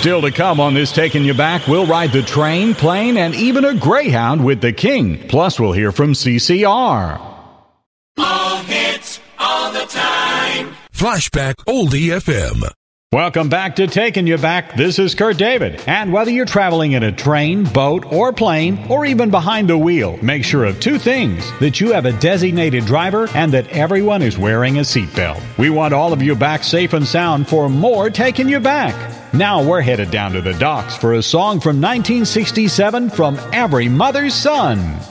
Still to come on this Taking You Back, we'll ride the train, plane, and even a Greyhound with the King. Plus, we'll hear from CCR. All hits, all the time. Flashback Oldie FM. Welcome back to Taking You Back. This is Kurt David. And whether you're traveling in a train, boat, or plane, or even behind the wheel, make sure of two things: that you have a designated driver and that everyone is wearing a seatbelt. We want all of you back safe and sound for more Taking You Back. Now we're headed down to the docks for a song from 1967 from Every Mother's Son.